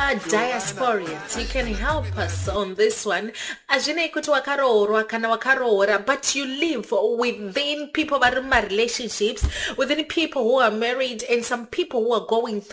diasporians, you can help us on this one. Ajine kuti wakaroorwa kana wakaroora, but you live within people that are relationships, within people who are married, and some people who are going through